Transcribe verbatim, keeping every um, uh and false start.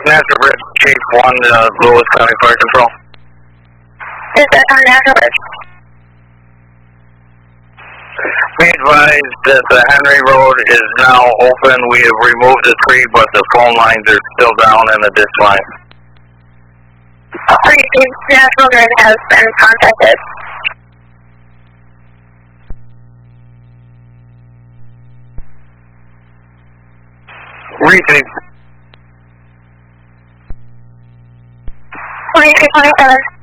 Natural Bridge, Chief one, uh, Lewis County Fire Control. Is that on Natural Bridge? Be advised that the Henry Road is now open. We have removed the tree, but the phone lines are still down in the ditch line. Received. National Grid has been contacted. Received. twenty-three twenty-seven.